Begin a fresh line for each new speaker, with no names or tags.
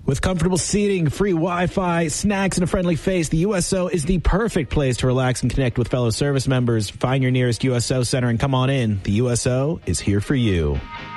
With comfortable seating, free Wi-Fi, snacks, and a friendly face, the USO is the perfect place to relax and connect with fellow service members. Find your nearest USO center and come on in. The USO is here for you.